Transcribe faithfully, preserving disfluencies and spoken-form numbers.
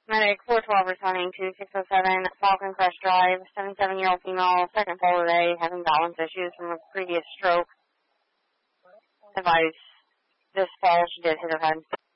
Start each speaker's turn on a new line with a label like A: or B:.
A: Medic four twelve responding to six oh seven Falcon Crest Drive, seventy-seven-year-old female, second fall today, having balance issues from a previous stroke. Advise this fall she did hit her head.